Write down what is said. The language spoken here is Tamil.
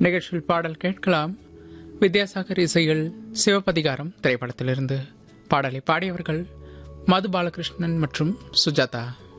நிகழ்ச்சியில் பாடல் கேட்கலாம். வித்யாசாகர் இசையில் சிவபதிகாரம் திரைப்படத்திலிருந்து பாடலை பாடியவர்கள் மது பாலகிருஷ்ணன் மற்றும் சுஜாதா.